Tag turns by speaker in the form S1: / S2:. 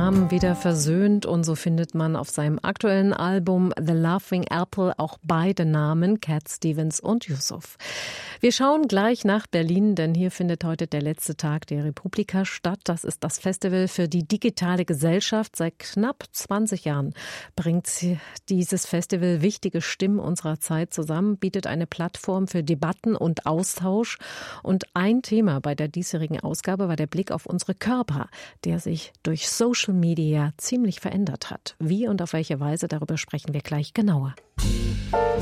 S1: Namen wieder versöhnt und so findet man auf seinem aktuellen Album The Laughing Apple auch beide Namen, Cat Stevens und Yusuf. Wir schauen gleich nach Berlin, denn hier findet heute der letzte Tag der Republika statt. Das ist das Festival für die digitale Gesellschaft. Seit knapp 20 Jahren bringt dieses Festival wichtige Stimmen unserer Zeit zusammen, bietet eine Plattform für Debatten und Austausch. Und ein Thema bei der diesjährigen Ausgabe war der Blick auf unsere Körper, der sich durch Social Media ziemlich verändert hat. Wie und auf welche Weise, darüber sprechen wir gleich genauer.